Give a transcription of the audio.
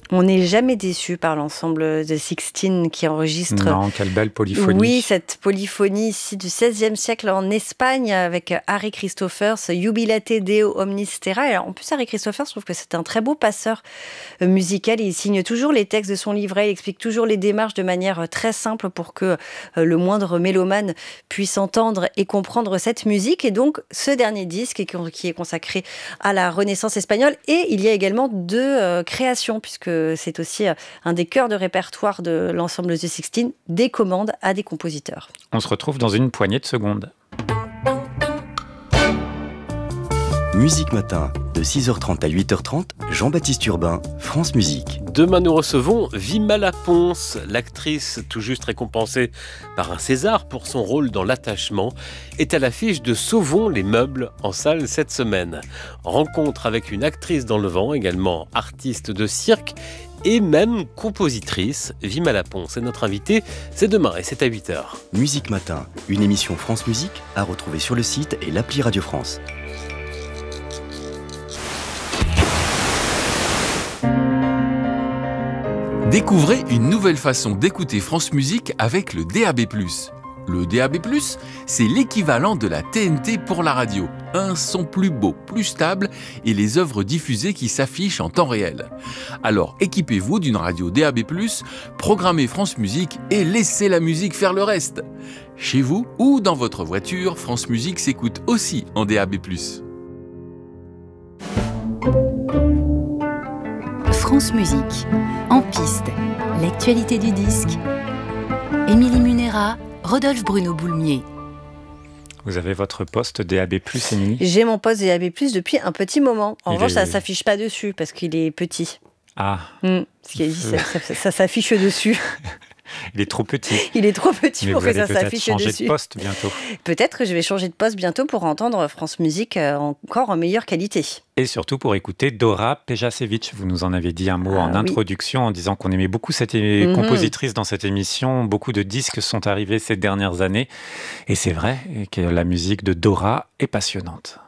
On n'est jamais déçu par l'ensemble de Sixteen qui enregistre. Non, quelle belle polyphonie. Oui, cette polyphonie ici du XVIe siècle en Espagne avec Harry Christophers, Jubilate Deo Omnis Terra. Alors, en plus, Harry Christophers, je trouve que c'est un très beau passeur musical. Il signe toujours les textes de son livret, il explique toujours les démarches de manière très simple pour que le moindre mélomane puisse entendre et comprendre cette musique. Et donc, ce dernier disque qui est consacré à la Renaissance espagnole. Et il y a également deux créations, puisque c'est aussi un des cœurs de répertoire de l'ensemble The Sixteen, des commandes à des compositeurs. On se retrouve dans une poignée de secondes. Musique Matin, de 6h30 à 8h30, Jean-Baptiste Urbain, France Musique. Demain, nous recevons Vimala Pons, l'actrice tout juste récompensée par un César pour son rôle dans L'Attachement, est à l'affiche de Sauvons les meubles en salle cette semaine. Rencontre avec une actrice dans le vent, également artiste de cirque et même compositrice. Vimala Pons est notre invitée, c'est demain et c'est à 8h. Musique Matin, une émission France Musique à retrouver sur le site et l'appli Radio France. Découvrez une nouvelle façon d'écouter France Musique avec le DAB+. Le DAB+, c'est l'équivalent de la TNT pour la radio. Un son plus beau, plus stable et les œuvres diffusées qui s'affichent en temps réel. Alors équipez-vous d'une radio DAB+, programmez France Musique et laissez la musique faire le reste. Chez vous ou dans votre voiture, France Musique s'écoute aussi en DAB+. France Musique, en piste, l'actualité du disque. Émilie Munera, Rodolphe Bruno Boulmier. Vous avez votre poste DAB+, Émilie ? J'ai mon poste DAB+, depuis un petit moment. En revanche, ça ne s'affiche pas dessus parce qu'il est petit. Ah. Ce qui est dit, ça s'affiche dessus. Il est trop petit. Il est trop petit mais pour que ça s'affiche dessus. Vous allez peut-être changer de poste bientôt. Peut-être que je vais changer de poste bientôt pour entendre France Musique encore en meilleure qualité. Et surtout pour écouter Dora Pejacevic. Vous nous en avez dit un mot en introduction en disant qu'on aimait beaucoup cette compositrice dans cette émission. Beaucoup de disques sont arrivés ces dernières années. Et c'est vrai que la musique de Dora est passionnante.